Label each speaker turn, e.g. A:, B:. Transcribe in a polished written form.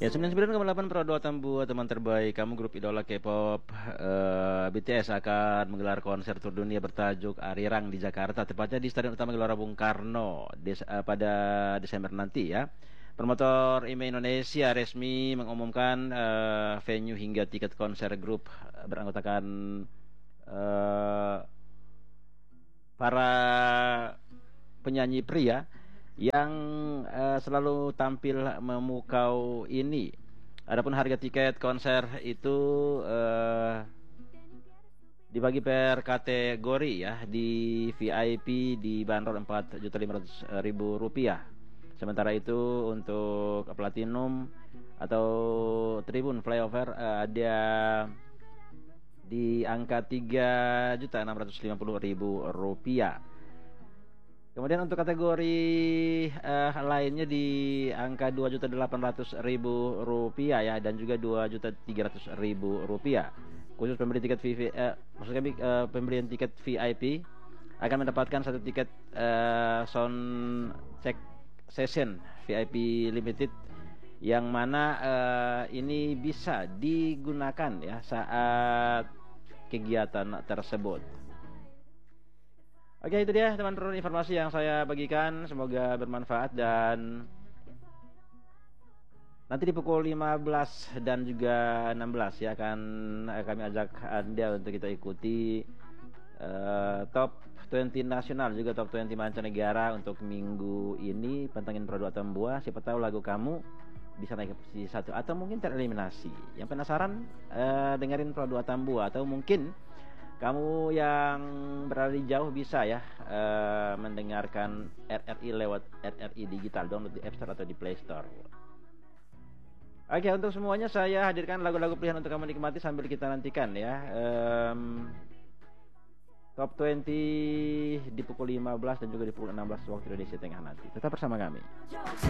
A: Ya, 99,8 Pro 2 Tambu, teman terbaik kamu, grup idola K-pop BTS akan menggelar konser tur dunia bertajuk Arirang di Jakarta, tepatnya di Stadion Utama Gelora Bung Karno pada Desember nanti ya. Promotor IMEI Indonesia resmi mengumumkan venue hingga tiket konser grup beranggotakan eh, para penyanyi pria yang selalu tampil memukau ini. Adapun harga tiket konser itu dibagi per kategori ya. Di VIP dibanderol Rp4.500.000. Sementara itu untuk Platinum atau Tribun Flyover ada di angka Rp3.650.000. Kemudian untuk kategori lainnya di angka Rp2.800.000 ya, dan juga Rp2.300.000. Khusus pembeli tiket maksud kami pembelian tiket VIP akan mendapatkan satu tiket sound check session VIP limited, yang mana ini bisa digunakan ya saat kegiatan tersebut. Oke, itu dia teman-teman informasi yang saya bagikan, semoga bermanfaat. Dan nanti di pukul 15 dan juga 16 ya akan kami ajak Anda untuk kita ikuti top 20 nasional juga top 20 mancanegara untuk minggu ini. Pantengin Pro 2 Tambua, siapa tahu lagu kamu bisa naik ke posisi 1 atau mungkin tereliminasi. Yang penasaran dengerin Pro 2 Tambua, atau mungkin kamu yang berada di jauh bisa ya mendengarkan RRI lewat RRI Digital, download di App Store atau di Play Store. Oke, untuk semuanya saya hadirkan lagu-lagu pilihan untuk kamu nikmati sambil kita nantikan ya Top 20 di pukul 15 dan juga di pukul 16 waktu Indonesia Tengah nanti. Tetap bersama kami.